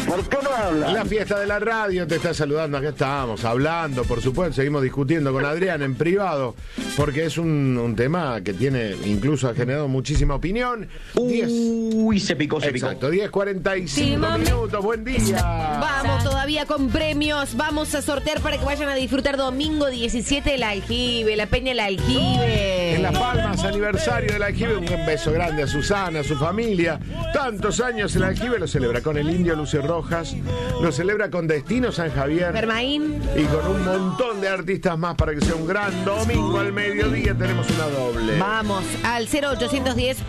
¿Por qué no habla? La fiesta de la radio te está saludando. Acá estamos hablando, por supuesto. Seguimos discutiendo con Adrián en privado, porque es un tema que tiene, incluso ha generado muchísima opinión. Uy, se picó. Exacto, 10:45 Sí, minutos. Buen día. Vamos todavía con premios. Vamos a sortear para que vayan a disfrutar domingo 17 el Aljibe, la Peña del Aljibe. En Las Palmas, aniversario del Aljibe. Un beso grande a Susana, a su familia. Tantos años el Aljibe lo celebra con el Indio Lucio Rojas, lo celebra con Destino San Javier Fermaín. y con un montón de artistas más para que sea un gran domingo al mediodía. Tenemos una doble. Vamos al 0810